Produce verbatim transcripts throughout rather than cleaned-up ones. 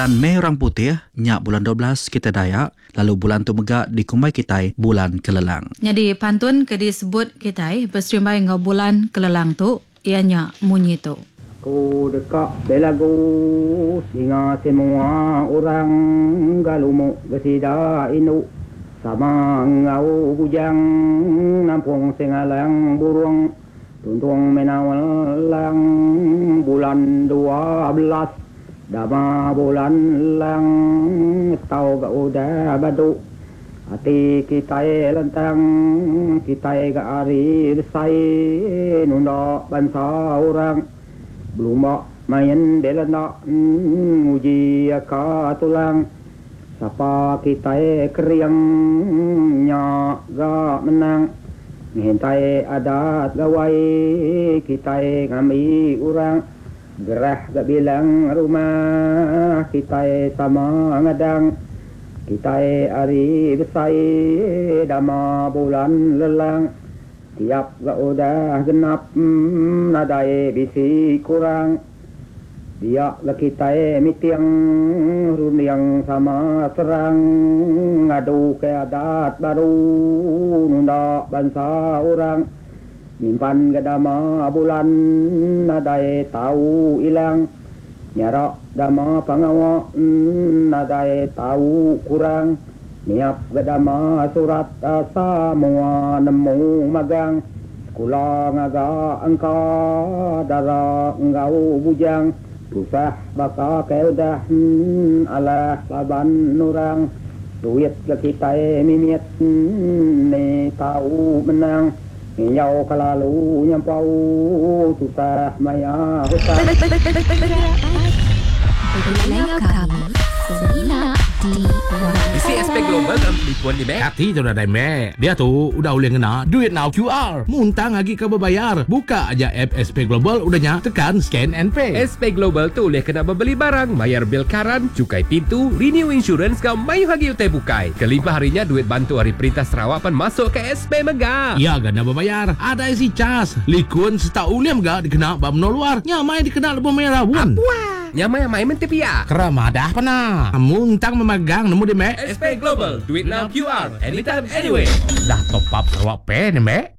Bulan Mei orang putih, nyak bulan dua belas kita Dayak, lalu bulan tu megak di Kumbai Kitai bulan Kelelang. Jadi pantun ke disebut Kitai berserimbai ngau bulan Kelelang tu, ianya munyi tu. Ku dekat belagu singa semua orang galumu gesida inu sama ngau bujang nampung sengalang burung tuntung menawalang bulan dua belas dama bulan lang tau ga udah badu hati kita lentang kita ga ari resai nunda bansa orang belum main delana uji ka tulang sapa kita keriang nya ga menang ngentai adat gawai kita ngami orang gerah gak bilang rumah kita sama ngadang kita hari besai dama bulan lelang tiap gak udah genap hmm, nadai bisi kurang dia gak kita mitiang runiang sama serang ngadu ke adat baru nunda bangsa orang Nimpan gadama bulan nadai tahu ilang nyara dama pangawa nadai tahu kurang niap gadama surat asa mua nemu magang sekolah ngaga angka dara ngau bujang susah baka keudah alah laban nurang duit ke kita mimiet ni tahu menang Nyau kalalu nyampau susah maya hutang. Berbelanya kami Selina di Isi S P Global dalam penipuan di Mek. Hati tu dah Mek. Dia tu udah boleh ngena duit now Q R. Muntang lagi ke berbayar. Buka aja app S P Global udahnya tekan scan and pay. S P Global tu boleh kena membeli barang, bayar bil karan, cukai pintu, renew insurance kau mayu hagi utai bukai. Kelimpah harinya duit bantu hari perintah Sarawak pan masuk ke S P Mega. Ya gana berbayar. Ada isi cas. Likun setau uliam gak dikena bab no luar. Nyamai dikena lebih merah pun. Apa? Nyamai yang main mentepia. Keramadah pana. Muntang memegang nemu di Mek. S P Global, duit now Q R, anytime, anyway. Dah top up Sarawak Pay ni Mek.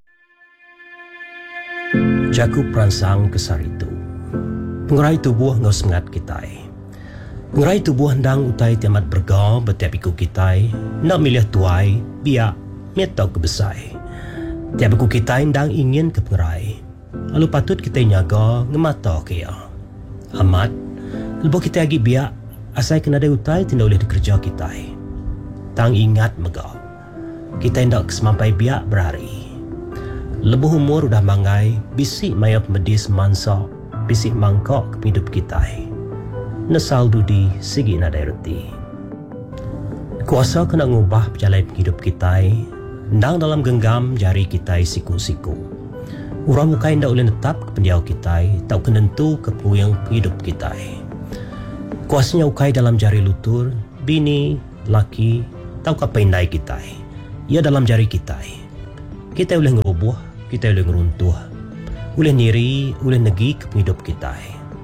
Jaku perangsang kesar itu. Pengerai tubuh ngau sengat kitai. Pengerai tubuh hendang utai tiamat bergau betiap iku kitai. Nak milih tuai, biak, metau kebesai. Tiap iku kitai hendang ingin ke pengerai. Lalu patut kita nyaga ngemata kia. Amat, lepas kita lagi biak, asai kena ada utai tidak boleh dikerja kitai. Tang ingat megau. Kita hendak semampai biak berhari. Lebuh umur udah mangai, bisik mayap medis mansa, bisik mangkok ke hidup kita. Nesal dudi segi nadai reti. Kuasa kena ngubah perjalanan hidup kita, ndang dalam genggam jari kita siku-siku. Orang mukai ndak boleh tetap ke pendiau kita, tak kenentu ke puyang hidup kita. Kuasanya ukai dalam jari lutur, bini, laki, tau ke pendai kita. Ia dalam jari kita. Kita boleh ngerubuh, kita boleh ngeruntuh. Boleh niri, boleh negi ke hidup kita.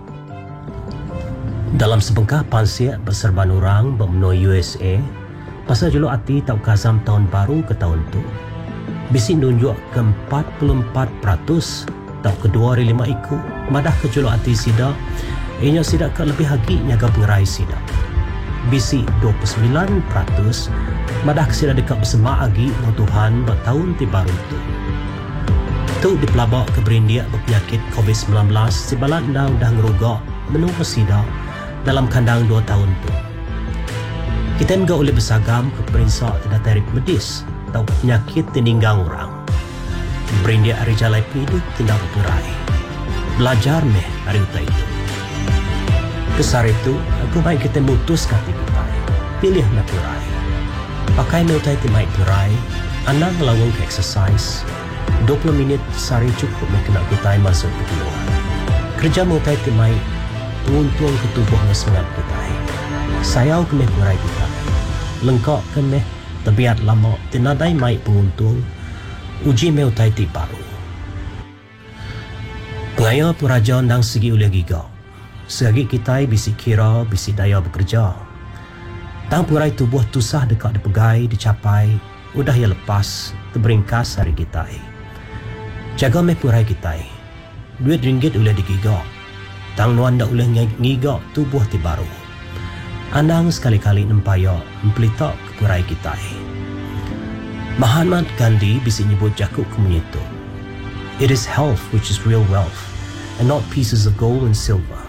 Dalam sebengkah pansiak berserban orang bermenui U S A, pasal julu hati tau kazam tahun baru ke tahun tu. Bisi nunjuk ke empat puluh empat peratus tau kedua dari lima iku. Madah ke julu hati sida, ianya sida ke lebih hagi nyaga pengerai sida. Bisi dua puluh sembilan peratus madah ke sida dekat bersama agi no Tuhan bertahun ti baru tu. Tu dipelabak ke berindia berpenyakit covid sembilan belas si balak dah dah ngerugak menung pesida dalam kandang dua tahun tu. Kita enggak boleh bersagam ke perinsak tidak tarif medis atau penyakit tininggang orang. Berindia hari jalai hidup tindak berperai. Belajar meh hari utai itu. Kesar itu, aku baik kita mutus kata kita. Pilih nak perai. Pakai meutai timai perai, anak melawang ke exercise. dua puluh minit sehari cukup nak kita masuk ke keluar. Kerja meutai timai penguntung ke tubuh semangat kita. Sayau ke meh perai kita. Lengkap ke meh tebiat lama tinadai mai penguntung. Uji meutai ti baru. Pengaya peraja nang segi oleh gigau. Sehari kita bisi kira, bisi daya bekerja. Tang pengerai tubuh tusah dekat dipegai, dicapai, udah ya lepas, terberingkas hari kita. Jaga meh pengerai kita. Duit ringgit boleh digigak. Tang nuan dak boleh ngigak tubuh ti baru. Anang sekali-kali nempaya mempelitak ke pengerai kita. Mahatma Gandhi bisi nyebut jakuk kemunyitu. It is health which is real wealth, and not pieces of gold and silver.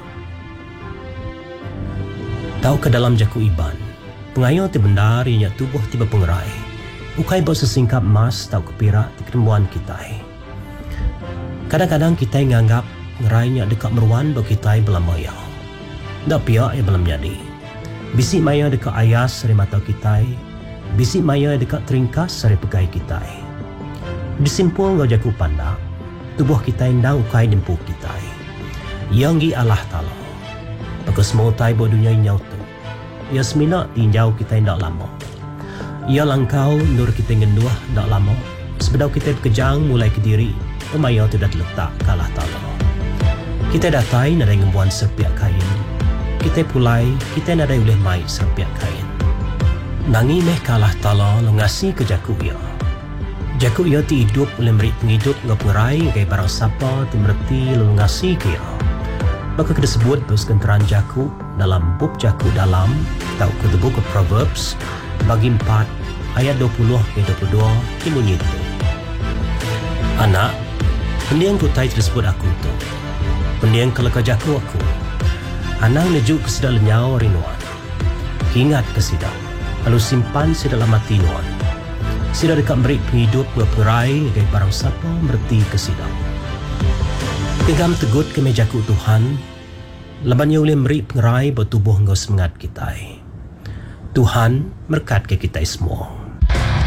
Tahu ke dalam jaku iban, pengayo ti bendar ianya tubuh tiba pengerai. Ukai bawa sesingkap emas tahu ke pirak ti ketemuan kita. Kadang-kadang kita nganggap ngerainya dekat meruan bawa kita belam maya. Dak pihak yang belam jadi. Bisik maya dekat ayas dari mata kita, bisik maya dekat teringkas dari pegai kita. Disimpul ngau jaku pandak, tubuh kita indang ukai nempuh kita. Yang gi Allah Ta'ala. Bagus mau tai bo dunia inyau tu. Ia semina tinjau kita ndak lama. Ia langkau nur kita ngenduah ndak lama. Sebedau kita berkejang mulai ke diri, pemaya tu dah terletak ke Allah Ta'ala. Kita datai nadai ngembuan serpiak kain. Kita pulai, kita nadai boleh mai serpiak kain. Nangi meh ke Allah Ta'ala lo ngasi ke jaku ia. Jaku ia ti hidup boleh beri penghidup ngau pengerai ngai barang siapa ti merti lo ngasi ke ia. Maka kita sebut bersekenteran jaku dalam bub jaku dalam atau ke the book of Proverbs bagi empat ayat dua puluh ke dua puluh dua bunyi itu. Anak, pendiang kutai tersebut aku tu. Pendiang kelaka jaku aku. Anang nejuk ke sedal lenyau rinuan. Ingat ke sidang. Lalu simpan sedalam hati nuan. Sida dekat beri penghidup berperai agai barang siapa merti ke sidang. Pegam tegut ke mejaku Tuhan, laban ia boleh beri pengerai bertubuh ngau semangat kita. Tuhan berkat ke kita semua.